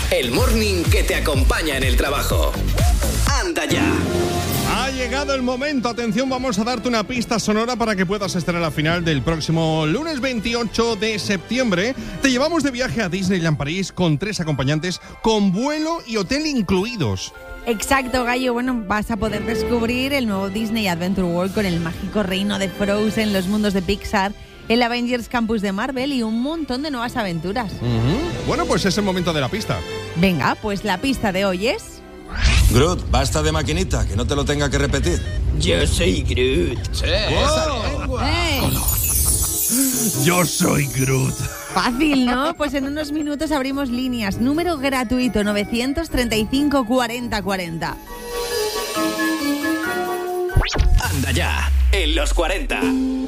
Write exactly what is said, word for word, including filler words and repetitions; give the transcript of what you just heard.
el morning que te acompaña en el trabajo. ¡Anda ya! Ha llegado el momento, atención, vamos a darte una pista sonora para que puedas estar en la final del próximo lunes veintiocho de septiembre. Te llevamos de viaje a Disneyland París con tres acompañantes, con vuelo y hotel incluidos. Exacto, Gallo. Bueno, vas a poder descubrir el nuevo Disney Adventure World con el mágico reino de Frozen, los mundos de Pixar, el Avengers Campus de Marvel y un montón de nuevas aventuras. Uh-huh. Bueno, pues es el momento de la pista. Venga, pues la pista de hoy es... Groot, basta de maquinita, que no te lo tenga que repetir. Yo soy Groot. Sí, ¡Oh! ¡Eh! Yo soy Groot. Fácil, ¿no? Pues en unos minutos abrimos líneas. Número gratuito nueve treinta y cinco cuarenta cuarenta. ¡Anda ya! En los cuarenta.